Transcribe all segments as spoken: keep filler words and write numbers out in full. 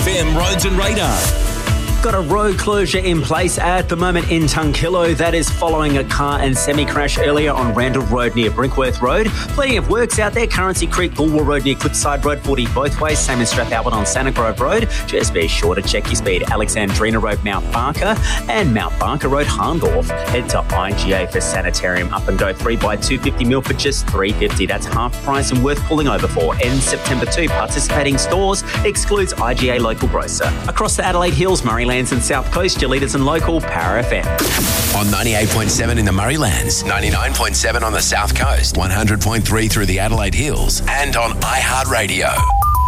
F M Roads and Radar. Got a road closure in place at the moment in Tunkillo. That is following a car and semi-crash earlier on Randall Road near Brinkworth Road. Plenty of works out there. Currency Creek, Bulwer Road near Cliffside Road, forty both ways. Same as Strath Albert on Santa Grove Road. Just be sure to check your speed. Alexandrina Road, Mount Barker, and Mount Barker Road, Harndorf. Head to I G A for Sanitarium. Up and go three by two fifty mil for just three fifty. That's half price and worth pulling over for. Ends September second. Participating stores excludes I G A local grocer. Across the Adelaide Hills, Murraylands and South Coast, your leaders and local Power F M. On ninety-eight point seven in the Murraylands, ninety-nine point seven on the South Coast, one hundred point three through the Adelaide Hills, and on iHeartRadio.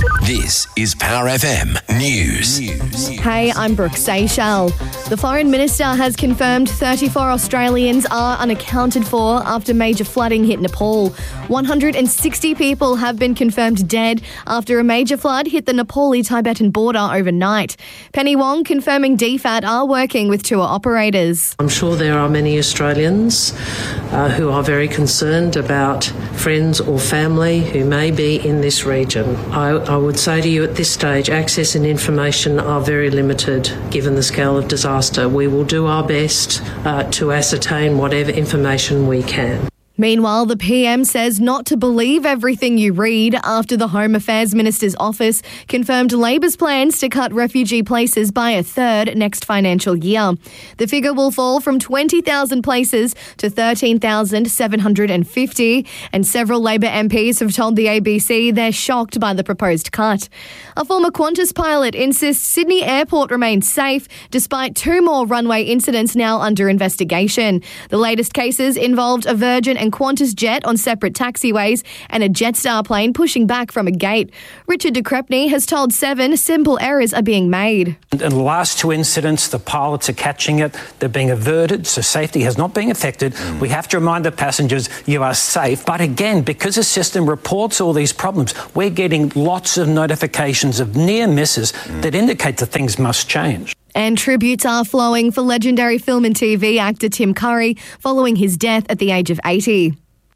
This is Power F M News. Hey, I'm Brooke Seychelles. The Foreign Minister has confirmed thirty-four Australians are unaccounted for after major flooding hit Nepal. one hundred sixty people have been confirmed dead after a major flood hit the Nepali-Tibetan border overnight. Penny Wong confirming D FAT are working with tour operators. I'm sure there are many Australians uh, who are very concerned about friends or family who may be in this region. I I would say to you at this stage, access and information are very limited given the scale of disaster. We will do our best uh, to ascertain whatever information we can. Meanwhile, the P M says not to believe everything you read after the Home Affairs Minister's office confirmed Labor's plans to cut refugee places by a third next financial year. The figure will fall from twenty thousand places to thirteen thousand seven hundred fifty, and several Labor M Ps have told the A B C they're shocked by the proposed cut. A former Qantas pilot insists Sydney Airport remains safe despite two more runway incidents now under investigation. The latest cases involved a Virgin and Qantas jet on separate taxiways and a Jetstar plane pushing back from a gate. Richard de Crepney has told Seven simple errors are being made. In the last two incidents, the pilots are catching it. They're being averted, so safety has not been affected. Mm. We have to remind the passengers you are safe. But again, because the system reports all these problems, we're getting lots of notifications of near misses mm. that indicate that things must change. And tributes are flowing for legendary film and T V actor Tim Curry following his death at the age of eighty.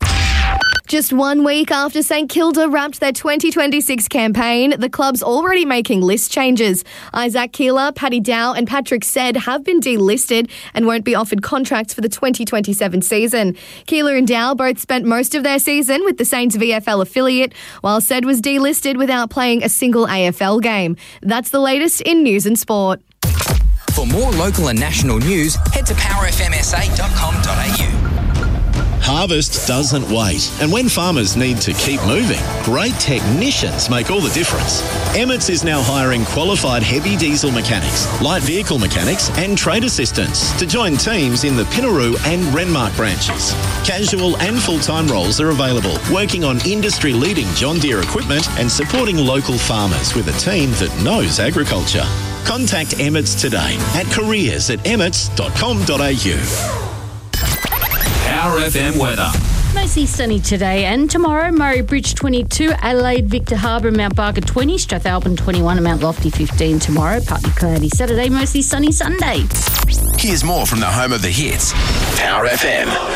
Just one week after St Kilda wrapped their twenty twenty-six campaign, the club's already making list changes. Isaac Keeler, Paddy Dow and Patrick Said have been delisted and won't be offered contracts for the twenty twenty-seven season. Keeler and Dow both spent most of their season with the Saints V F L affiliate, while Said was delisted without playing a single A F L game. That's the latest in news and sport. For more local and national news, head to power f m s a dot com dot a u. Harvest doesn't wait, and when farmers need to keep moving, great technicians make all the difference. Emmett's is now hiring qualified heavy diesel mechanics, light vehicle mechanics and trade assistants to join teams in the Pinaroo and Renmark branches. Casual and full-time roles are available, working on industry-leading John Deere equipment and supporting local farmers with a team that knows agriculture. Contact Emmett's today at careers at emmets dot com dot a u. Power F M weather. Mostly sunny today and tomorrow. Murray Bridge twenty-two, Adelaide, Victor Harbour, Mount Barker twenty, Strathalbyn twenty-one and Mount Lofty fifteen tomorrow. Partly cloudy Saturday, mostly sunny Sunday. Here's more from the home of the hits, Power F M.